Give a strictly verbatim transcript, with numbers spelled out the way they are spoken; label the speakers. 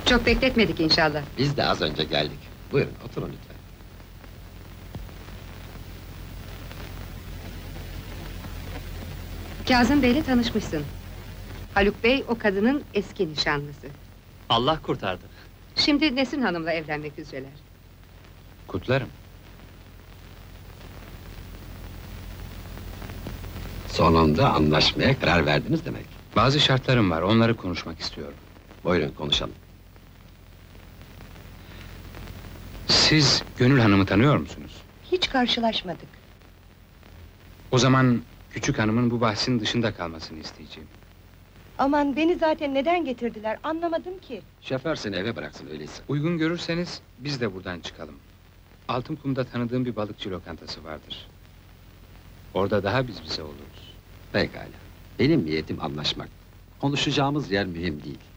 Speaker 1: Çok bekletmedik inşallah.
Speaker 2: Biz de az önce geldik. Buyurun, oturun lütfen.
Speaker 1: Kazım Bey'le tanışmışsın. Haluk Bey, o kadının eski nişanlısı.
Speaker 3: Allah kurtardı.
Speaker 1: Şimdi Nesrin Hanım'la evlenmek üzereler.
Speaker 4: Kutlarım.
Speaker 2: Sonunda anlaşmaya karar verdiniz demek.
Speaker 4: Bazı şartlarım var, onları konuşmak istiyorum.
Speaker 2: Buyurun, konuşalım.
Speaker 4: Siz Gönül Hanım'ı tanıyor musunuz?
Speaker 1: Hiç karşılaşmadık.
Speaker 4: O zaman küçük hanımın bu bahsin dışında kalmasını isteyeceğim.
Speaker 5: Aman beni zaten neden getirdiler anlamadım ki.
Speaker 2: Şoför seni eve bıraksın öyleyse.
Speaker 4: Uygun görürseniz biz de buradan çıkalım. Altınkum'da tanıdığım bir balıkçı lokantası vardır. Orada daha biz bize oluruz.
Speaker 2: Pekala. Benim niyetim anlaşmak. Konuşacağımız yer mühim değil.